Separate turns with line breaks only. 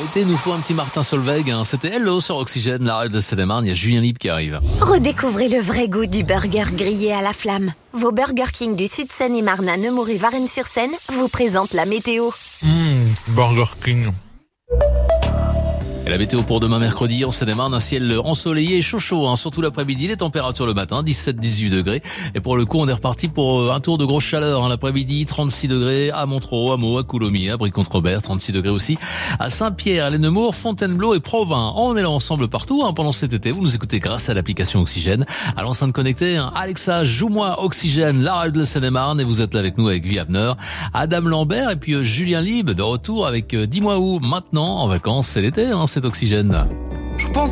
L'été nous faut un petit Martin Solveig, hein. C'était Hello sur Oxygène, la radio de Seine-et-Marne. Il y a Julien Libre qui arrive.
Redécouvrez le vrai goût du burger grillé à la flamme. Vos Burger King du Sud Seine-et-Marne à Nemours et Varennes-sur-Seine vous présentent la météo.
Burger King.
Et la météo pour demain mercredi, en Seine-et-Marne, un ciel ensoleillé et chaud, hein, surtout l'après-midi. Les températures le matin, 17-18 degrés. Et pour le coup, on est reparti pour un tour de grosse chaleur, hein, l'après-midi, 36 degrés à Montereau, à Meaux, à Coulommiers, à Brie-Comte-Robert, 36 degrés aussi à Saint-Pierre, à les Nemours, Fontainebleau et Provins. On est là ensemble partout, hein, pendant cet été. Vous nous écoutez grâce à l'application Oxygène. À l'enceinte connectée, hein, Alexa, joue-moi Oxygène, la radio de Seine-et-Marne. Et vous êtes là avec nous avec Vie Abner, Adam Lambert et puis Julien Libre de retour avec Dis-moi où maintenant en vacances. C'est l'été, hein, c'est Oxygène.